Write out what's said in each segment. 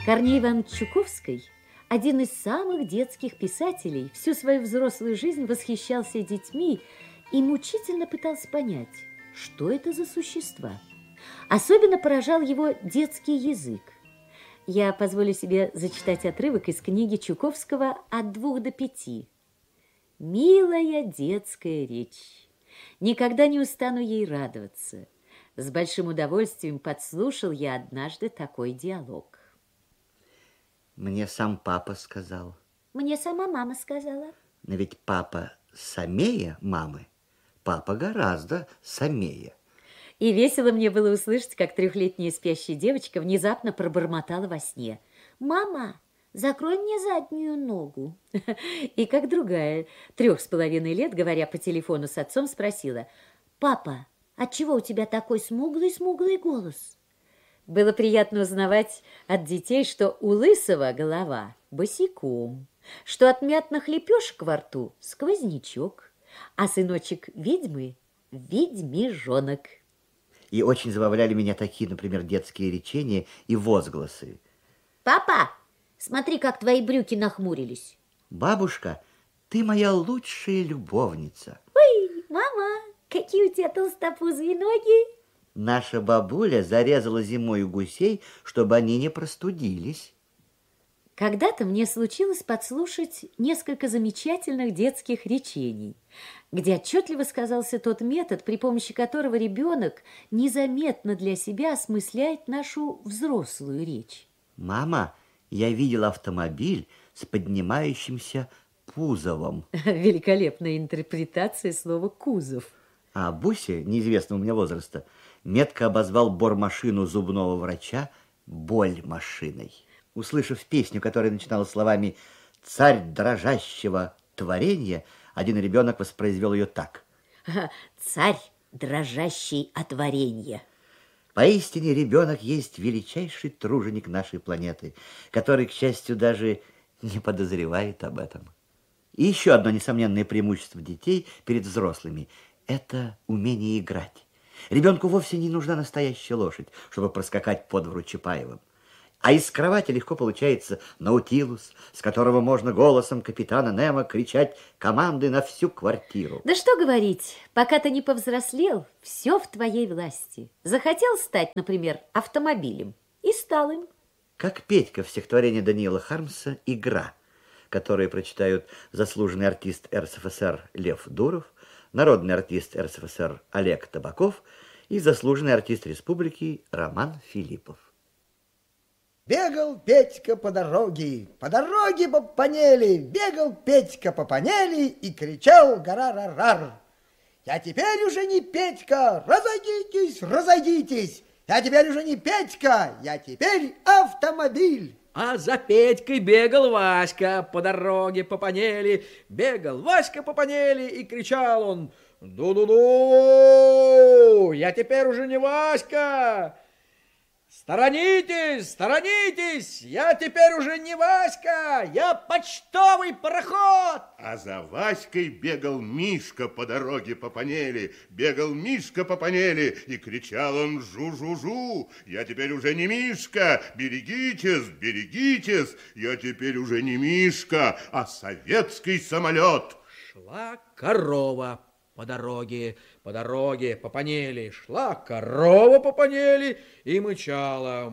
Корней Иванович Чуковский, один из самых детских писателей, всю свою взрослую жизнь восхищался детьми и мучительно пытался понять, что это за существа. Особенно поражал его детский язык. Я позволю себе зачитать отрывок из книги Чуковского «От 2 до 5». «Милая детская речь, никогда не устану ей радоваться. С большим удовольствием подслушал я однажды такой диалог. Мне сам папа сказал. Мне сама мама сказала. Но ведь папа самее мамы. Папа гораздо самее. И весело мне было услышать, как 3-летняя спящая девочка внезапно пробормотала во сне: «Мама, закрой мне заднюю ногу». И как другая, 3,5 лет, говоря по телефону с отцом, спросила: «Папа, отчего у тебя такой смуглый голос?» Было приятно узнавать от детей, что у лысого голова босиком, что от мятных лепешек во рту сквознячок, а сыночек ведьмы – ведьмежонок. И очень забавляли меня такие, например, детские речения и возгласы. «Папа, смотри, как твои брюки нахмурились». «Бабушка, ты моя лучшая любовница». «Ой, мама, какие у тебя толстопузые ноги». Наша бабуля зарезала зимой гусей, чтобы они не простудились. Когда-то мне случилось подслушать несколько замечательных детских речений, где отчетливо сказался тот метод, при помощи которого ребенок незаметно для себя осмысляет нашу взрослую речь. Мама, я видел автомобиль с поднимающимся кузовом. Великолепная интерпретация слова «кузов». А Буся, неизвестного мне возраста, метко обозвал бормашину зубного врача боль-машиной. Услышав песню, которая начиналась словами «Царь дрожащего творения», один ребенок воспроизвел ее так. «Царь дрожащий от варенья». Поистине ребенок есть величайший труженик нашей планеты, который, к счастью, даже не подозревает об этом. И еще одно несомненное преимущество детей перед взрослыми – это умение играть. Ребенку вовсе не нужна настоящая лошадь, чтобы проскакать по двору Чапаевым. А из кровати легко получается наутилус, с которого можно голосом капитана Немо кричать команды на всю квартиру. Да что говорить, пока ты не повзрослел, все в твоей власти. Захотел стать, например, автомобилем, и стал им. Как Петька в стихотворении Даниила Хармса «Игра», которое прочитают заслуженный артист РСФСР Лев Дуров, народный артист РСФСР Олег Табаков и заслуженный артист республики Роман Филиппов. Бегал Петька по дороге по панели, бегал Петька по панели и кричал «Гара-ра-рар!». Я теперь уже не Петька, разойдитесь, разойдитесь. Я теперь уже не Петька, я теперь автомобиль. А за Петькой бегал Васька по дороге по панели, бегал Васька по панели и кричал он: «Ду-ду-ду! Я теперь уже не Васька! Сторонитесь, сторонитесь! Я теперь уже не Васька! Я почтовый пароход!» А за Васькой бегал Мишка по дороге по панели. Бегал Мишка по панели, и кричал он: «Жу-жу-жу! Я теперь уже не Мишка! Берегитесь, берегитесь! Я теперь уже не Мишка, а советский самолет!» Шла корова по дороге, по панели. Шла корова по панели и мычала: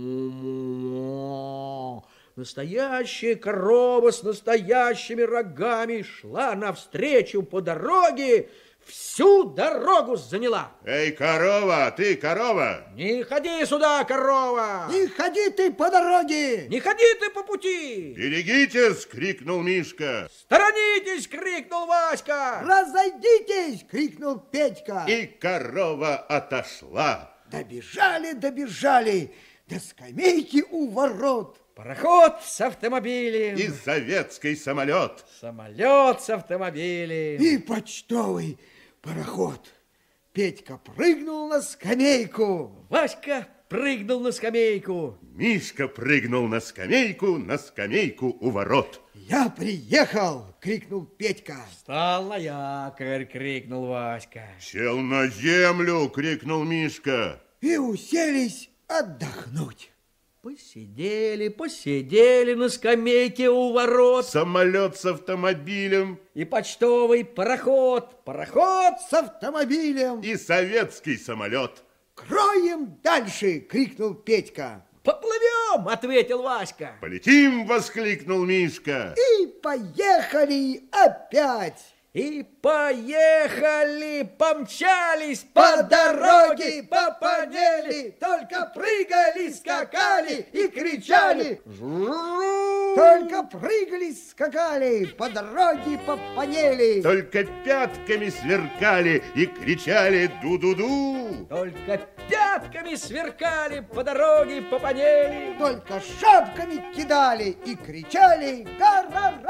«Му-му-му». Настоящая корова с настоящими рогами шла навстречу по дороге, всю дорогу заняла. «Эй, корова, ты корова!» «Не ходи сюда, корова! Не ходи ты по дороге! Не ходи ты по пути!» «Берегитесь!» — крикнул Мишка. «Сторонитесь!» — крикнул Васька. Разойдитесь! Крикнул Петька. И корова отошла. Добежали до скамейки у ворот. Пароход с автомобилем. И советский самолет. Самолет с автомобилем. И почтовый пароход. Петька прыгнул на скамейку. Васька прыгнул на скамейку. Мишка прыгнул на скамейку у ворот. «Я приехал!» — крикнул Петька. «Встал на якорь!» — крикнул Васька. «Сел на землю!» — крикнул Мишка. И уселись отдохнуть. Посидели, посидели на скамейке у ворот. Самолет с автомобилем. И почтовый пароход, пароход С автомобилем. И советский самолет. Кроем дальше, крикнул Петька. Поплывем, ответил Васька. Полетим, воскликнул Мишка. И поехали опять. И поехали, помчались По дороге попонели, только прыгали, скакали и кричали. Только прыгали, скакали, по дороге попонели. Только пятками сверкали и кричали ду-ду-ду. Только пятками сверкали, по дороге попонели. Только шапками кидали и кричали: «Гора-ра!»